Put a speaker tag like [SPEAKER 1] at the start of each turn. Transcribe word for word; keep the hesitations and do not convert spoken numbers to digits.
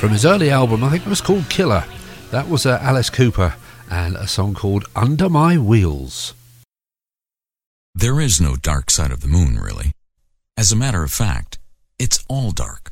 [SPEAKER 1] from his early album, I think it was called Killer. That was uh, Alice Cooper and a song called Under My Wheels.
[SPEAKER 2] There is no dark side of the moon, really. As a matter of fact, it's all dark.